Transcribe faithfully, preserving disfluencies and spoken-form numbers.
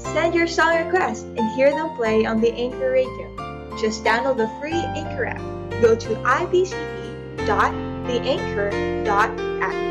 Send your song requests and hear them play on the Anchor Radio. Just download the free Anchor app. Go to i b c p dot the anchor dot app.